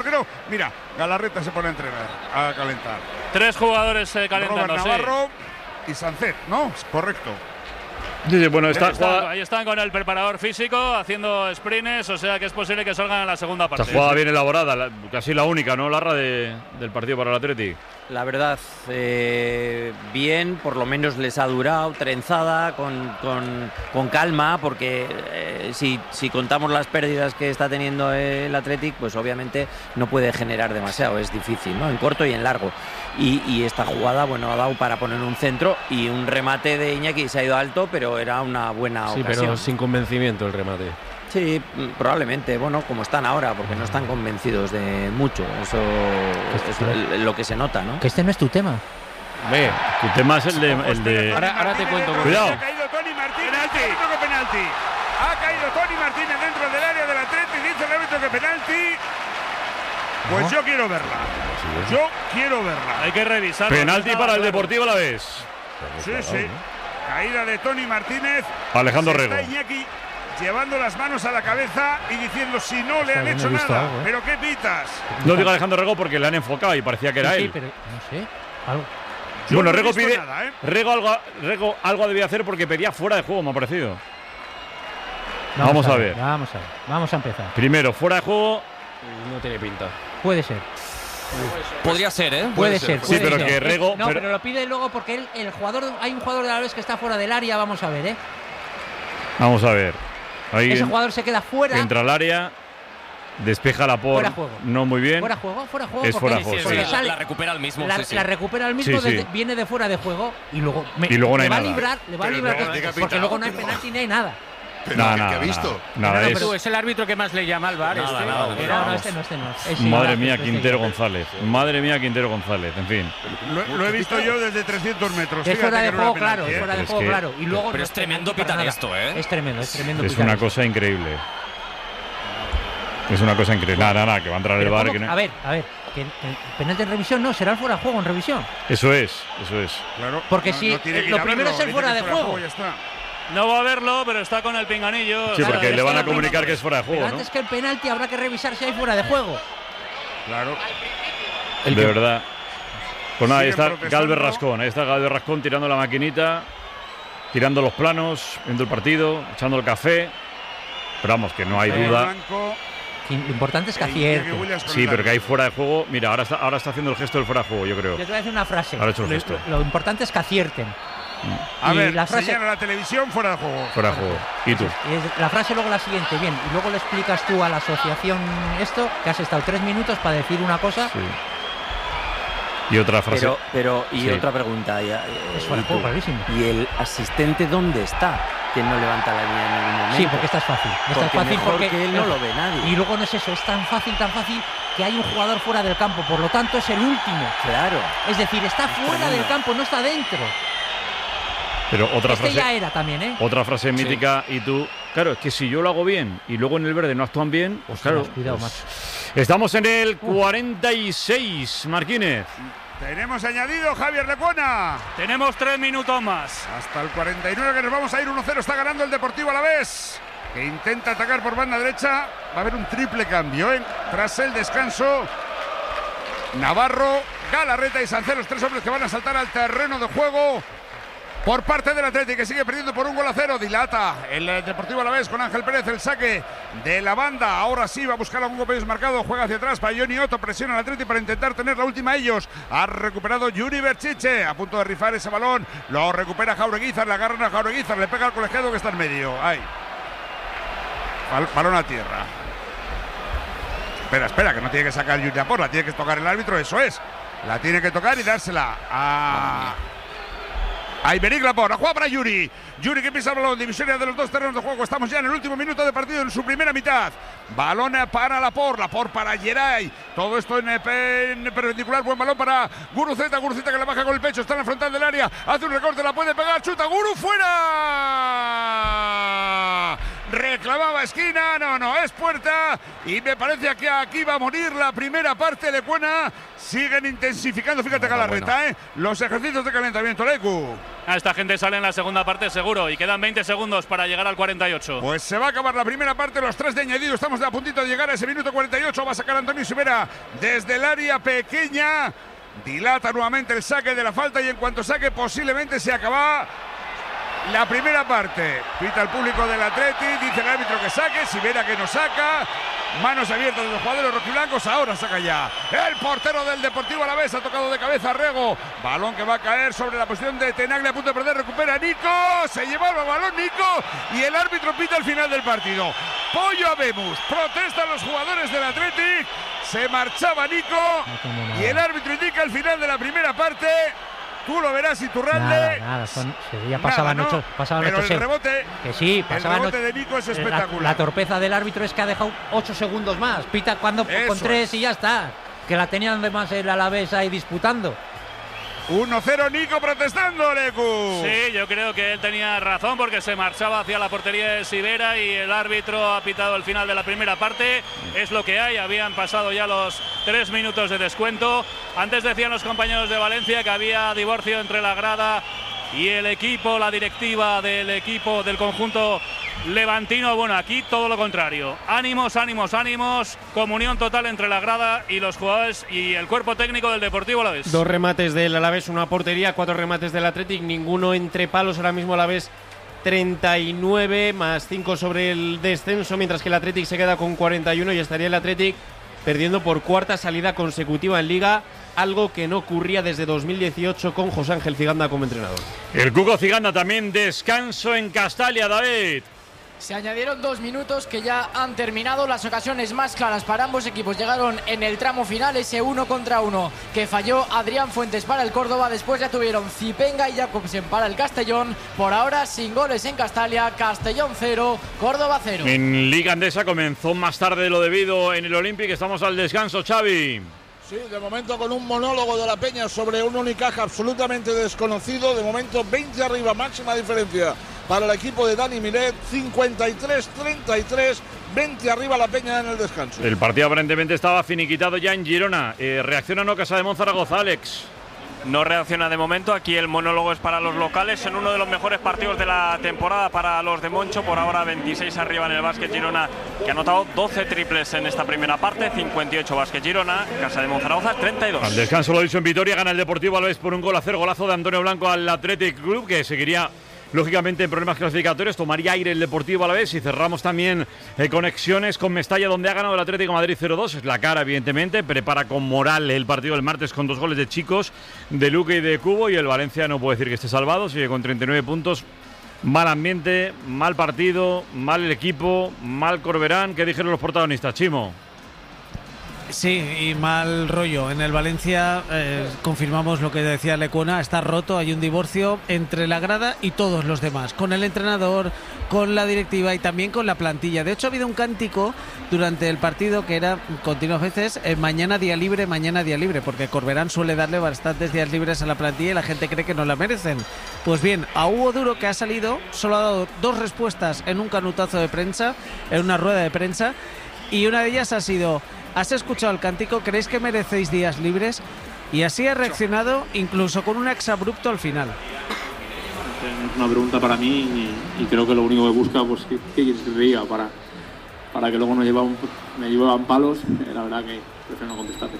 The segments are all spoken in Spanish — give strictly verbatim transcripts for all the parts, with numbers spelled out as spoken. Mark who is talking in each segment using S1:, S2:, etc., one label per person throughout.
S1: Creo, mira, Galarreta se pone a entrenar, a calentar.
S2: Tres jugadores eh, calentando,
S1: Robert Navarro sí. y Sánchez, ¿no? Correcto.
S3: Sí, sí, bueno, está,
S2: ahí, están, ahí están con el preparador físico haciendo sprints, o sea que es posible que salgan en la segunda parte.
S3: Esta jugada bien elaborada, la, casi la única, ¿no, Larra, de, del partido para el Athletic?
S4: La verdad, eh, bien, por lo menos les ha durado, trenzada, con, con, con calma, porque eh, si, si contamos las pérdidas que está teniendo el Athletic, pues obviamente no puede generar demasiado, es difícil, ¿no? En corto y en largo. Y, y esta jugada, bueno, ha dado para poner un centro y un remate de Iñaki, se ha ido alto, pero era una buena
S5: sí,
S4: ocasión.
S5: Sí, pero sin convencimiento el remate.
S4: Sí, probablemente, bueno, como están ahora, porque no están convencidos de mucho, eso es lo que se nota, ¿no?
S6: Que este no es tu tema.
S3: Ve, tu tema es el de... El de...
S5: Ahora, ahora te cuento.
S3: Cuidado.
S1: Ha caído Tony Martínez, árbitro que penalti. Ha caído Tony Martínez dentro del área del Athletic y dice el árbitro que penalti. Pues ¿no? Yo quiero verla. Yo quiero verla.
S2: Hay que revisar.
S3: Penalti para el Deportivo Alavés.
S1: Sí, sí. Caída de Tony Martínez.
S3: Alejandro Rego.
S1: Está Iñaki llevando las manos a la cabeza y diciendo si no le han hecho nada. Algo, ¿eh? ¿Pero qué pitas?
S3: No digo Alejandro Rego porque le han enfocado y parecía que era
S6: sí,
S3: él.
S6: Sí, pero no sé. Algo.
S1: Yo
S3: bueno,
S1: no
S3: Rego pide.
S1: Nada, ¿eh?
S3: Rego, algo, Rego algo debía hacer porque pedía fuera de juego, me ha parecido.
S6: Vamos,
S3: vamos a,
S6: a
S3: ver,
S6: ver. Vamos a ver. Vamos a empezar.
S3: Primero, fuera de juego.
S5: No tiene pinta.
S6: Puede ser.
S7: Podría ser, ¿eh?
S6: Puede, puede ser,
S3: puede
S6: sí,
S3: pero
S6: ser.
S3: que Rego.
S6: No,
S3: pero...
S6: pero lo pide luego porque él, el jugador, hay un jugador de la vez que está fuera del área. Vamos a ver, ¿eh?
S3: Vamos a ver. Ahí
S6: ese
S3: en,
S6: jugador se queda fuera.
S3: Entra al área, despeja la por. No muy bien.
S6: Fuera juego, fuera juego.
S3: Es fuera juego.
S7: Sí, sí, sí. Sale, la recupera al mismo.
S6: La,
S7: sí, sí.
S6: la recupera al mismo,
S3: sí, sí.
S6: De, viene de fuera de juego y luego, me,
S3: y luego no
S6: le
S3: hay
S6: va
S3: nada.
S6: a librar, le va
S8: pero
S6: a librar
S8: no,
S6: que,
S8: diga,
S6: porque
S8: pita,
S6: luego no hay
S8: no.
S6: penalti ni hay nada.
S8: Pero
S3: nada,
S8: ¿qué,
S3: nada,
S8: ¿qué ha visto?
S3: Nada, nada
S6: no,
S3: es...
S6: tú,
S5: es el árbitro que más le llama al VAR.
S7: Nada,
S5: este.
S7: nada,
S6: No,
S7: nada.
S6: no, este no, este no. Es
S3: Madre
S6: igual,
S3: mía,
S6: este
S3: Quintero
S6: igual.
S3: González. Madre mía, Quintero González. En fin.
S1: Lo, lo he visto yo desde trescientos metros.
S6: Es fuera de
S1: no
S6: juego,
S1: penalti,
S6: claro.
S1: ¿eh?
S6: Es fuera de
S3: Es
S6: juego,
S3: que-
S6: claro. Y luego
S7: Pero
S6: no
S7: es tremendo
S6: penalti para
S7: pitar
S6: nada.
S7: esto, ¿eh?
S6: Es tremendo, es tremendo.
S3: Es
S6: pitar
S3: una
S6: esto.
S3: cosa increíble. Es una cosa increíble. Nada, nada, que va a entrar el
S6: Pero
S3: VAR.
S6: ¿cómo?
S3: Que no...
S6: A ver, a ver. Que el penalti en revisión no, será el fuera de juego en revisión.
S3: Eso es, eso es.
S1: Claro,
S6: Porque
S1: no,
S6: si
S1: no tiene que
S6: lo
S1: ir a
S6: primero
S1: verlo,
S6: es el
S1: dice
S6: fuera
S1: que
S6: de
S1: es
S6: juego.
S1: Ya está.
S2: No va a verlo, pero está con el pinganillo.
S3: Sí,
S6: Claro,
S3: porque
S6: es
S3: le van
S6: que
S3: a
S6: no,
S3: comunicar
S6: no,
S3: que es fuera de
S6: Pero
S3: juego, ¿no?
S6: antes que el penalti habrá que revisar si hay fuera de juego.
S1: Claro.
S3: De verdad. Pues nada, ahí
S1: Siguen
S3: está
S1: protestando.
S3: Galvez Rascón. Ahí está Galvez Rascón tirando la maquinita, tirando los planos, viendo el partido, echando el café. Pero vamos, que no hay
S1: Javier
S3: duda.
S1: Blanco,
S6: Lo importante es que
S1: e Iñaki
S6: acierte.
S1: Williams con
S3: Sí,
S1: el
S3: pero que hay
S1: árbitro.
S3: fuera de juego. Mira, ahora está, ahora está haciendo el gesto del fuera de juego, yo creo.
S6: Yo te voy a decir una frase.
S3: Ahora he hecho el
S6: Lo-
S3: gesto.
S6: Lo, lo importante es que acierten.
S1: A
S6: Y
S1: ver,
S6: la frase-
S1: señala la televisión fuera de juego.
S3: Fuera de juego. ¿Y tú?
S6: Y es la frase luego la siguiente, bien, y luego le explicas tú a la asociación esto, que has estado tres minutos para decir una cosa.
S3: Sí. Y otra frase.
S4: Pero, pero y
S3: Sí.
S4: otra pregunta. Ya, eh,
S6: Es fuera
S4: ¿y
S6: de juego,
S4: tú?
S6: clarísimo.
S4: ¿Y el asistente dónde está? Que no levanta la línea en ningún momento.
S6: Sí, porque esta es fácil. Esta
S4: Porque
S6: es fácil
S4: mejor
S6: porque
S4: que él no lo ve nadie.
S6: Y luego no es eso, es tan fácil, tan fácil que hay un jugador fuera del campo, por lo tanto es el último.
S4: Claro.
S6: Es decir, está fuera
S4: tremendo.
S6: del campo, no está dentro.
S3: Pero otra
S6: Este
S3: frase.
S6: ya era también, ¿eh?
S3: Otra frase mítica. Y tú. Claro, es que si yo lo hago bien y luego en el verde no actúan bien, pues claro.
S6: Ostras, cuidado,
S3: pues-
S6: macho.
S3: Estamos en el cuarenta y seis, Marquínez.
S1: Tenemos añadido Javier Lecuona.
S2: Tenemos tres minutos más.
S1: Hasta el cuarenta y nueve que nos vamos a ir uno cero. Está ganando el Deportivo Alavés, que intenta atacar por banda derecha. Va a haber un triple cambio, ¿eh? Tras el descanso, Navarro, Galarreta y Sánchez, los tres hombres que van a saltar al terreno de juego por parte del Atlético, que sigue perdiendo por un gol a cero. Dilata el Deportivo Alavés con Ángel Pérez, el saque de la banda. Ahora sí va a buscar algún golpe desmarcado. Juega hacia atrás para Johnny Otto. Presiona al Atlético para intentar tener la última ellos. Ha recuperado Yuri Berchiche. A punto de rifar ese balón. Lo recupera Jaureguizar. Le agarran a Jaureguizar. Le pega al colegiado que está en medio. Ahí. Bal- balón a tierra. Espera, espera, que no tiene que sacar Yuri Apor. La tiene que tocar el árbitro. Eso es. La tiene que tocar y dársela a... A Iberic Laporte, juega para Yuri. Yuri que pisa el balón, divisoria de los dos terrenos de juego. Estamos ya en el último minuto de partido, en su primera mitad. Balón para Laporte, Laporte para Geray. Todo esto en, en perpendicular. Buen balón para Guruceta. Guruceta que la baja con el pecho. Está en la frontal del área. Hace un recorte, la puede pegar. Chuta Guru fuera. reclamaba esquina, no, no, es puerta y me parece que aquí va a morir la primera parte de Cuena. Siguen intensificando, fíjate Galarreta, bueno. ¿eh? Los ejercicios de calentamiento, Lecu.
S2: A esta gente sale en la segunda parte seguro y quedan veinte segundos para llegar al cuarenta y ocho.
S1: Pues se va a acabar la primera parte, los tres de añadido, estamos de a puntito de llegar a ese minuto cuarenta y ocho, va a sacar Antonio Sivera desde el área pequeña, dilata nuevamente el saque de la falta y en cuanto saque posiblemente se acaba la primera parte. Pita el público del Atleti, dice el árbitro que saque, Sivera que no saca. Manos abiertas de los jugadores rojiblancos, ahora saca ya. El portero del Deportivo Alavés ha tocado de cabeza a Rego. Balón que va a caer sobre la posición de Tenaglia, a punto de perder, recupera Nico. Se llevaba el balón Nico y el árbitro pita el final del partido. Pollo Habemus, protestan los jugadores del Athletic. Se marchaba Nico y el árbitro indica el final de la primera parte. Tú lo verás, Iturralde.
S6: Nada, nada, son, sí, ya pasaban
S1: nada, ¿no?
S6: ocho, pasaban
S1: Pero
S6: ocho
S1: el rebote,
S6: que sí, pasaban
S1: el rebote
S6: ocho,
S1: de Nico es espectacular.
S6: La, la torpeza del árbitro es que ha dejado ocho segundos más. Pita cuando
S1: Eso
S6: con tres
S1: es.
S6: y ya está. Que la tenían de más el Alavés ahí disputando.
S1: uno cero Nico protestando, Lecu.
S2: Sí, yo creo que él tenía razón porque se marchaba hacia la portería de Sivera y el árbitro ha pitado el final de la primera parte. Es lo que hay, habían pasado ya los tres minutos de descuento. Antes decían los compañeros de Valencia que había divorcio entre la grada y el equipo, la directiva del equipo del conjunto levantino. Bueno, aquí todo lo contrario. Ánimos, ánimos, ánimos. Comunión total entre la grada y los jugadores y el cuerpo técnico del Deportivo Alavés.
S5: Dos remates del Alavés, una portería, cuatro remates del Athletic, ninguno entre palos. Ahora mismo Alavés treinta y nueve más cinco sobre el descenso, mientras que el Athletic se queda con cuarenta y uno y estaría el Athletic perdiendo por cuarta salida consecutiva en Liga, algo que no ocurría desde dos mil dieciocho con José Ángel Ciganda como entrenador.
S3: El Cuco Ciganda también descanso en Castalia, David.
S8: Se añadieron dos minutos que ya han terminado. Las ocasiones más claras para ambos equipos llegaron en el tramo final, ese uno contra uno que falló Adrián Fuentes para el Córdoba. Después ya tuvieron Zipenga y Jacobsen para el Castellón. Por ahora sin goles en Castalia. Castellón cero, Córdoba cero.
S3: En Liga Andesa comenzó más tarde de lo debido en el Olympic. Estamos al descanso, Xavi.
S9: Sí, de momento con un monólogo de la Peña sobre un Unicaja absolutamente desconocido. De momento veinte arriba, máxima diferencia para el equipo de Dani Miret, cincuenta y tres treinta y tres, veinte arriba la Peña en el descanso.
S3: El partido aparentemente estaba finiquitado ya en Girona. Eh, ¿Reacciona o no Casa de Monzaragoza, Alex?
S10: No reacciona de momento, aquí el monólogo es para los locales en uno de los mejores partidos de la temporada para los de Moncho. Por ahora veintiséis arriba en el Básquet Girona, que ha anotado doce triples en esta primera parte, cincuenta y ocho Básquet Girona, Casa de Monzaragoza treinta y dos.
S3: Al descanso lo dicho en Vitoria, gana el Deportivo Alavés por un gol a cero, golazo de Antonio Blanco al Athletic Club, que seguiría lógicamente en problemas clasificatorios. Tomaría aire el Deportivo Alavés y cerramos también eh, conexiones con Mestalla, donde ha ganado el Atlético de Madrid cero dos. Es la cara, evidentemente. Prepara con moral el partido del martes con dos goles de Chicos, de Luque y de Cubo. Y el Valencia no puede decir que esté salvado. Sigue con treinta y nueve puntos. Mal ambiente, mal partido, mal el equipo, mal Corberán. ¿Qué dijeron los protagonistas, Chimo?
S11: Sí, y mal rollo. En el Valencia eh, confirmamos lo que decía Lecuona, está roto, hay un divorcio entre la grada y todos los demás, con el entrenador, con la directiva y también con la plantilla. De hecho, ha habido un cántico durante el partido que era continuas veces, eh, mañana día libre, mañana día libre, porque Corberán suele darle bastantes días libres a la plantilla y la gente cree que no la merecen. Pues bien, a Hugo Duro, que ha salido, solo ha dado dos respuestas en un canutazo de prensa, en una rueda de prensa, y una de ellas ha sido: ¿has escuchado el cántico? ¿Creéis que merecéis días libres? Y así ha reaccionado, incluso con un exabrupto al final.
S12: Es una pregunta para mí y, y creo que lo único que busca, pues, que, que quieres que te diga para, para que luego nos lleva un, me llevan palos. Eh, la verdad que prefiero no contestarte.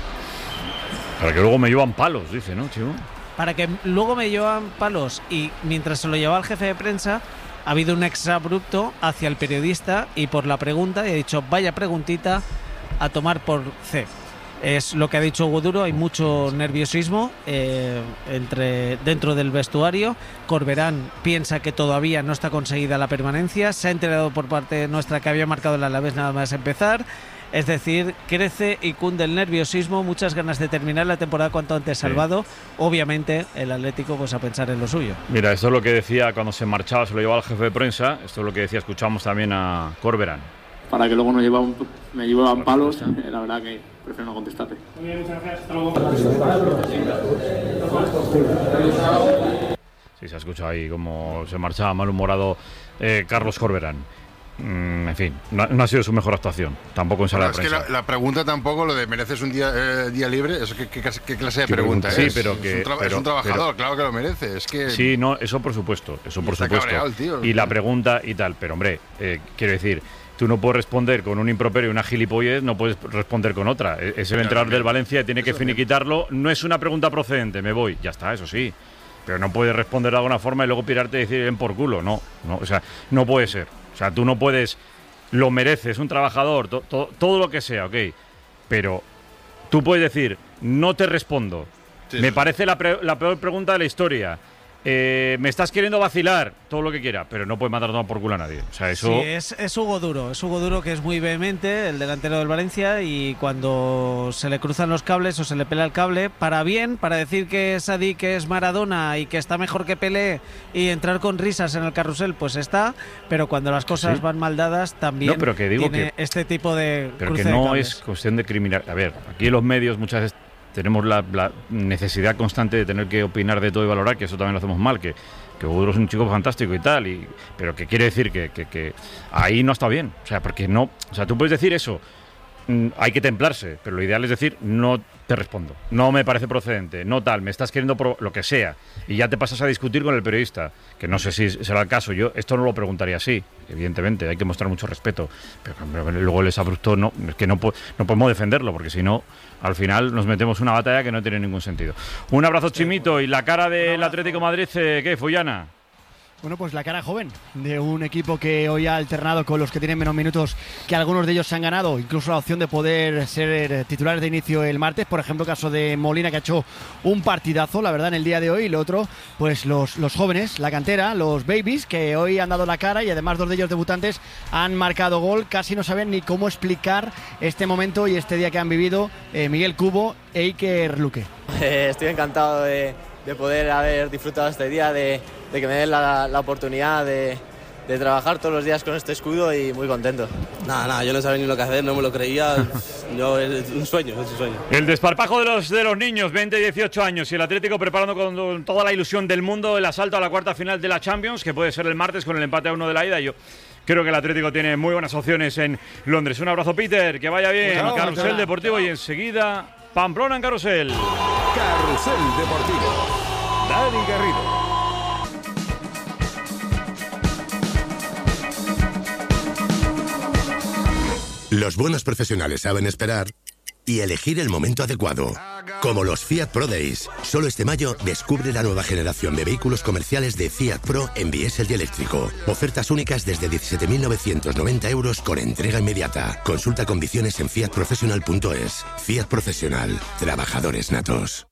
S3: Para que luego me llevan palos, dice, ¿no, Chivo?
S11: Para que luego me llevan palos. Y mientras se lo llevaba el jefe de prensa, ha habido un exabrupto hacia el periodista y por la pregunta, y ha dicho: vaya preguntita, a tomar por C. Es lo que ha dicho Hugo Duro. Hay mucho nerviosismo eh, entre, dentro del vestuario. Corberán piensa que todavía no está conseguida la permanencia. Se ha enterado por parte nuestra que había marcado el Alavés nada más empezar. Es decir, crece y cunde el nerviosismo, muchas ganas de terminar la temporada cuanto antes salvado. Sí. Obviamente el Atlético pues a pensar en lo suyo.
S3: Mira, esto es lo que decía cuando se marchaba, se lo llevaba al jefe de prensa. Esto es lo que decía, escuchamos también a Corberán.
S12: Para que luego nos lleva un, me llevan palos, eh, la verdad que prefiero no contestarte.
S3: Sí, se ha escuchado ahí como se marchaba malhumorado eh, Carlos Corberán. mm, en fin, no, no ha sido su mejor actuación, tampoco en sala
S13: Bueno,
S3: de
S13: es
S3: prensa.
S13: que la, la pregunta tampoco, lo de mereces un día, eh, día libre, ¿eso qué, qué, qué clase de
S3: ¿Qué
S13: pregunta,
S3: pregunta? Sí,
S13: es?
S3: pero que-
S13: es, un tra-
S3: pero-
S13: es un trabajador,
S3: pero-
S13: claro que lo merece. Es que
S3: Sí, no, eso por supuesto, eso por
S13: está
S3: supuesto.
S13: cabreado el tío.
S3: Y la pregunta y tal, pero hombre, eh, quiero decir, tú no puedes responder con un improperio y una gilipollez, no puedes responder con otra. E- Es el entrenador del Valencia, tiene que finiquitarlo. No es una pregunta procedente, me voy, ya está, eso sí. Pero no puedes responder de alguna forma y luego pirarte y decir ven por culo. No, no, o sea, no puede ser. O sea, tú no puedes, lo mereces, un trabajador, to- to- todo lo que sea, ok. Pero tú puedes decir, no te respondo.
S13: Sí,
S3: me
S13: sí.
S3: parece la, pre- la peor pregunta de la historia. Eh, me estás queriendo vacilar, todo lo que quiera, pero no puedes mandar a tomar por culo a nadie. O sea, eso...
S11: Sí, es, es Hugo Duro, es Hugo Duro que es muy vehemente, el delantero del Valencia, y cuando se le cruzan los cables o se le pela el cable, para bien, para decir que es Sadik, que es Maradona y que está mejor que Pelé y entrar con risas en el carrusel, pues está, pero cuando las cosas
S3: Sí.
S11: van mal dadas también
S3: No, pero que digo
S11: tiene
S3: que-
S11: este tipo de
S3: Pero que
S11: cruce de
S3: no
S11: cables.
S3: es cuestión de criminal. A ver, aquí en los medios muchas veces tenemos la, la necesidad constante de tener que opinar de todo y valorar, que eso también lo hacemos mal, que, que Hugo Duro es un chico fantástico y tal, y, pero que quiere decir que, que, que ahí no está bien. O sea, porque no. O sea, tú puedes decir eso, mm, hay que templarse, pero lo ideal es decir, no te respondo, no me parece procedente, no tal, me estás queriendo pro- lo que sea, y ya te pasas a discutir con el periodista, que no sé si será el caso. Yo esto no lo preguntaría así, evidentemente, hay que mostrar mucho respeto, pero, pero luego les abruptó, no, es que no, po- no podemos defenderlo, porque si no, al final nos metemos una batalla que no tiene ningún sentido. Un abrazo, Chimito, y la cara del Atlético de Madrid, eh, ¿qué, Fullana?
S14: Bueno, pues la cara joven de un equipo que hoy ha alternado con los que tienen menos minutos, que algunos de ellos se han ganado, incluso la opción de poder ser titulares de inicio el martes. Por ejemplo, caso de Molina, que ha hecho un partidazo, la verdad, en el día de hoy. Y lo otro, pues los, los jóvenes, la cantera, los babies, que hoy han dado la cara y además dos de ellos debutantes han marcado gol. Casi no saben ni cómo explicar este momento y este día que han vivido eh, Miguel Cubo e Iker Luque.
S15: Eh, estoy encantado de, de poder haber disfrutado este día, de, de que me den la, la oportunidad de, de trabajar todos los días con este escudo y muy contento.
S16: Nada, nada, yo no sabía ni lo que hacer, no me lo creía. Yo, es un sueño, es un sueño.
S3: El desparpajo de los, de los niños, veinte y dieciocho años, y el Atlético preparando con toda la ilusión del mundo el asalto a la cuarta final de la Champions, que puede ser el martes con el empate a uno de la ida. Yo creo que el Atlético tiene muy buenas opciones en Londres. Un abrazo, Peter, que vaya bien.
S17: Chao,
S3: Carrusel
S17: chao.
S3: Deportivo y enseguida Pamplona en Carrusel.
S17: Carrusel Deportivo. Dani Garrido.
S18: Los buenos profesionales saben esperar y elegir el momento adecuado. Como los Fiat Pro Days. Solo este mayo descubre la nueva generación de vehículos comerciales de Fiat Pro en diésel y eléctrico. Ofertas únicas desde diecisiete mil novecientos noventa euros con entrega inmediata. Consulta condiciones en fiat professional punto es. Fiat Profesional. Trabajadores natos.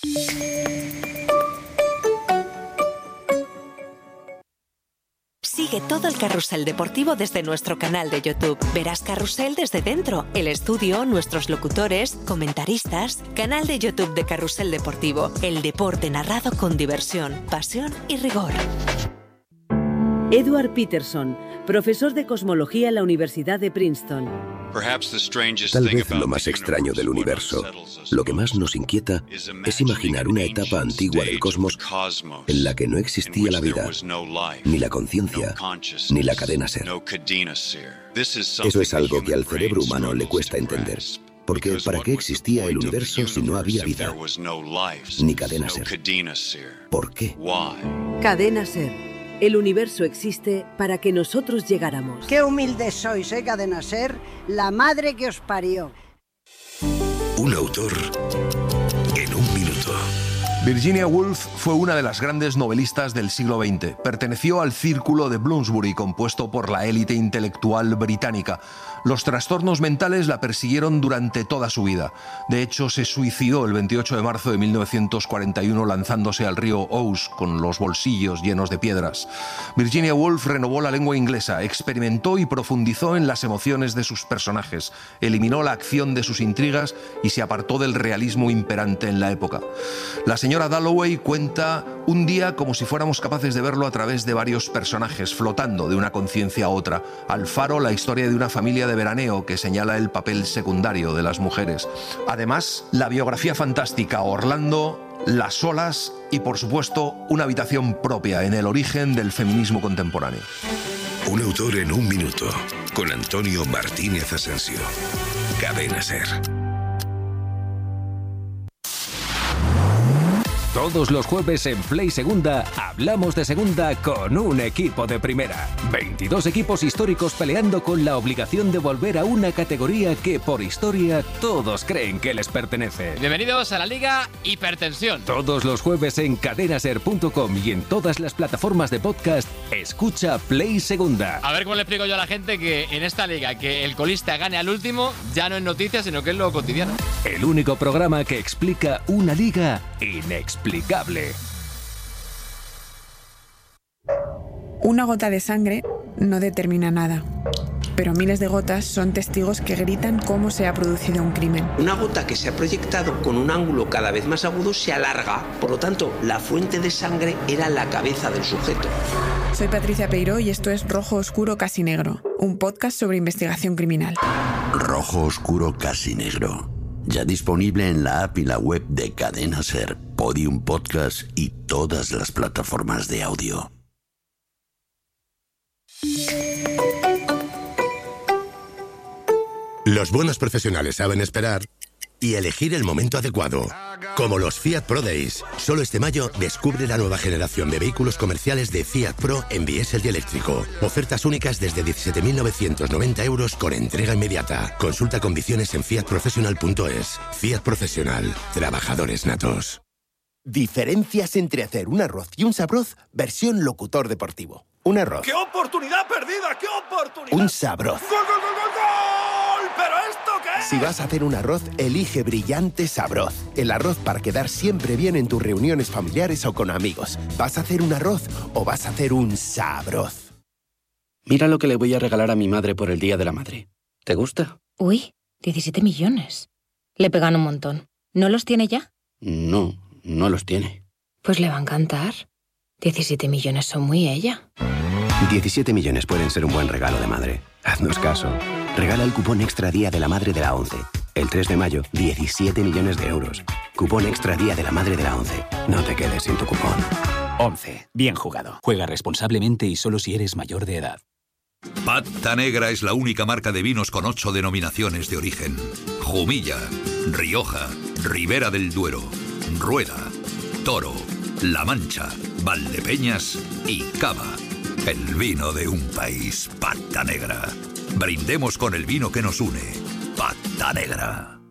S19: Sigue todo el carrusel deportivo desde nuestro canal de YouTube. Verás carrusel desde dentro, el estudio, nuestros locutores, comentaristas. Canal de YouTube de Carrusel Deportivo. El deporte narrado con diversión, pasión y rigor.
S20: Edward Peterson, profesor de cosmología en la Universidad de Princeton.
S21: Tal vez lo más extraño del universo, lo que más nos inquieta, es imaginar una etapa antigua del cosmos en la que no existía la vida, ni la conciencia, ni la cadena ser. Eso es algo que al cerebro humano le cuesta entender. Porque ¿para qué existía el universo si no había vida? Ni cadena ser. ¿Por qué?
S20: Cadena Ser. El universo existe para que nosotros llegáramos.
S22: Qué humildes sois, ¿eh, Cadena Ser? La madre que os parió.
S21: Un autor en un minuto.
S23: Virginia Woolf fue una de las grandes novelistas del siglo veinte. Perteneció al círculo de Bloomsbury, compuesto por la élite intelectual británica. Los trastornos mentales la persiguieron durante toda su vida. De hecho, se suicidó el veintiocho de marzo de mil novecientos cuarenta y uno lanzándose al río Ouse con los bolsillos llenos de piedras. Virginia Woolf renovó la lengua inglesa, experimentó y profundizó en las emociones de sus personajes, eliminó la acción de sus intrigas y se apartó del realismo imperante en la época. La señora Dalloway cuenta un día como si fuéramos capaces de verlo a través de varios personajes, flotando de una conciencia a otra. Alfaro, la historia de una familia de veraneo que señala el papel secundario de las mujeres. Además, la biografía fantástica Orlando, Las olas y, por supuesto, una habitación propia en el origen del feminismo contemporáneo.
S18: Un autor en un minuto, con Antonio Martínez Asensio. Cadena SER.
S17: Todos los jueves en Play Segunda hablamos de segunda con un equipo de primera. veintidós equipos históricos peleando con la obligación de volver a una categoría que por historia todos creen que les pertenece.
S4: Bienvenidos a la Liga Hipertensión.
S17: Todos los jueves en cadenaser punto com y en todas las plataformas de podcast, escucha Play Segunda.
S4: A ver cómo le explico yo a la gente que en esta liga que el colista gane al último ya no es noticia, sino que es lo cotidiano.
S17: El único programa que explica una liga inexplicable. Explicable.
S6: Una gota de sangre no determina nada, pero miles de gotas son testigos que gritan cómo se ha producido un crimen.
S7: Una gota que se ha proyectado con un ángulo cada vez más agudo se alarga, por lo tanto, la fuente de sangre era la cabeza del sujeto.
S6: Soy Patricia Peiró y esto es Rojo Oscuro Casi Negro, un podcast sobre investigación criminal.
S24: Rojo Oscuro Casi Negro. Ya disponible en la app y la web de Cadena SER, Podium Podcast y todas las plataformas de audio.
S18: Los buenos profesionales saben esperar y elegir el momento adecuado. Como los Fiat Pro Days. Solo este mayo descubre la nueva generación de vehículos comerciales de Fiat Pro en diésel y eléctrico. Ofertas únicas desde diecisiete mil novecientos noventa euros con entrega inmediata. Consulta condiciones en fiat professional punto es. Fiat Profesional. Trabajadores natos.
S25: Diferencias entre hacer un arroz y un sabroz versión locutor deportivo. Un arroz.
S26: ¡Qué oportunidad perdida! ¡Qué oportunidad!
S25: Un sabroz.
S26: ¡Gol, gol, gol, gol, gol! ¿Pero esto qué es?
S25: Si vas a hacer un arroz, elige Brillante Sabroz. El arroz para quedar siempre bien en tus reuniones familiares o con amigos. ¿Vas a hacer un arroz o vas a hacer un sabroz?
S27: Mira lo que le voy a regalar a mi madre por el Día de la Madre. ¿Te gusta?
S28: Uy, diecisiete millones. Le pegan un montón. ¿No los tiene ya?
S27: No, no los tiene.
S28: Pues le va a encantar. diecisiete millones son muy ella.
S21: diecisiete millones pueden ser un buen regalo de madre. Haznos caso. Regala el cupón Extra Día de la Madre de la ONCE. El tres de mayo, diecisiete millones de euros. Cupón Extra Día de la Madre de la ONCE. No te quedes sin tu cupón.
S29: ONCE. Bien jugado. Juega responsablemente y solo si eres mayor de edad.
S30: Pata Negra es la única marca de vinos con ocho denominaciones de origen. Jumilla, Rioja, Ribera del Duero, Rueda, Toro, La Mancha, Valdepeñas y Cava. El vino de un país. Pata Negra. Brindemos con el vino que nos une. Pata Negra.